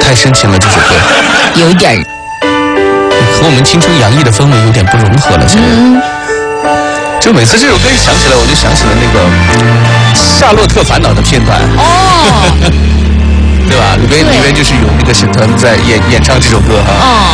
太深情了，这首歌有一点和我们青春洋溢的氛围有点不融合了。现在，就每次这首歌一响起来，我就想起了那个《夏洛特烦恼》的片段。 哦， 对吧？里边就是有那个沈腾在演唱这首歌哈。 哦。